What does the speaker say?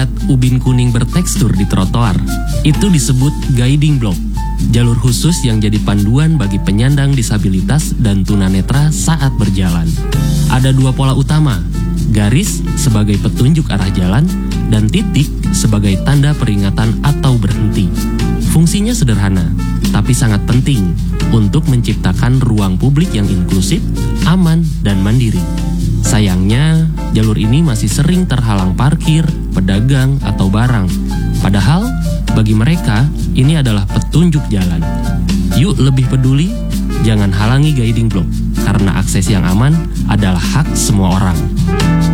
melihat ubin kuning bertekstur di trotoar. Itu disebut guiding block, jalur khusus yang jadi panduan bagi penyandang disabilitas dan tunanetra saat berjalan. Ada dua pola utama, garis sebagai petunjuk arah jalan dan titik sebagai tanda peringatan atau berhenti. Fungsinya sederhana, tapi sangat penting untuk menciptakan ruang publik yang inklusif, aman, dan mandiri. Sayangnya, jalur ini masih sering terhalang parkir, pedagang, atau barang. Padahal, bagi mereka, ini adalah petunjuk jalan. Yuk lebih peduli, jangan halangi guiding block, karena akses yang aman adalah hak semua orang.